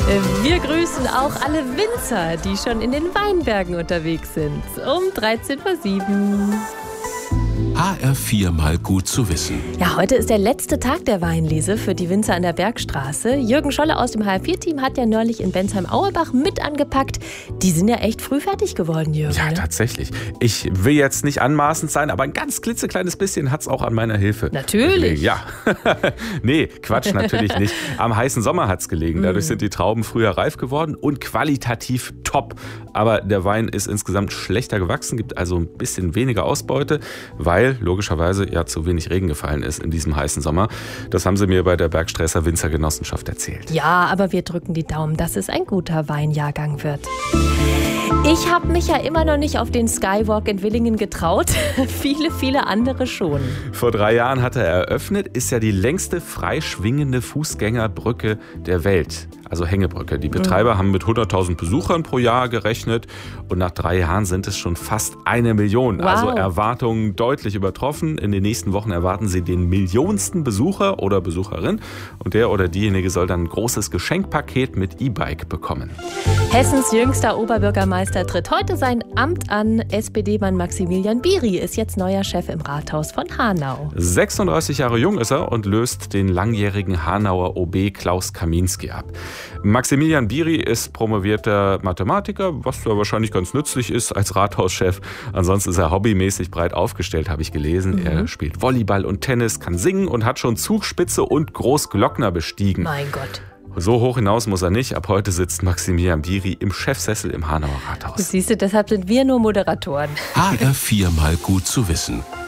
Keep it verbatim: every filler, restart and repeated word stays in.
Wir grüßen auch alle Winzer, die schon in den Weinbergen unterwegs sind. Um dreizehn Uhr sieben. H R vier mal gut zu wissen. Ja, heute ist der letzte Tag der Weinlese für die Winzer an der Bergstraße. Jürgen Scholle aus dem H R vier Team hat ja neulich in Bensheim-Auerbach mit angepackt. Die sind ja echt früh fertig geworden, Jürgen. Ja, tatsächlich. Ich will jetzt nicht anmaßend sein, aber ein ganz klitzekleines bisschen hat es auch an meiner Hilfe. Natürlich. Ja. Nee, Quatsch, natürlich nicht. Am heißen Sommer hat es gelegen. Dadurch sind die Trauben früher reif geworden und qualitativ top. Aber der Wein ist insgesamt schlechter gewachsen, gibt also ein bisschen weniger Ausbeute, weil logischerweise ja zu wenig Regen gefallen ist in diesem heißen Sommer. Das haben sie mir bei der Bergstresser Winzergenossenschaft erzählt. Ja, aber wir drücken die Daumen, dass es ein guter Weinjahrgang wird. Ich habe mich ja immer noch nicht auf den Skywalk in Willingen getraut. Viele, viele andere schon. Vor drei Jahren hat er eröffnet, ist ja die längste freischwingende Fußgängerbrücke der Welt. Also Hängebrücke. Die Betreiber mhm. haben mit hunderttausend Besuchern pro Jahr gerechnet und nach drei Jahren sind es schon fast eine Million. Wow. Also Erwartungen deutlich übertroffen. In den nächsten Wochen erwarten sie den millionsten Besucher oder Besucherin und der oder diejenige soll dann ein großes Geschenkpaket mit E-Bike bekommen. Hessens jüngster Oberbürgermeister tritt heute sein Amt an. S P D-Mann Maximilian Biri ist jetzt neuer Chef im Rathaus von Hanau. sechsunddreißig Jahre jung ist er und löst den langjährigen Hanauer O B Klaus Kaminski ab. Maximilian Biri ist promovierter Mathematiker, was ja wahrscheinlich ganz nützlich ist als Rathauschef. Ansonsten ist er hobbymäßig breit aufgestellt, habe ich gelesen. Mhm. Er spielt Volleyball und Tennis, kann singen und hat schon Zugspitze und Großglockner bestiegen. Mein Gott. So hoch hinaus muss er nicht. Ab heute sitzt Maximilian Biri im Chefsessel im Hanauer Rathaus. Siehst du, deshalb sind wir nur Moderatoren. H R vier mal gut zu wissen.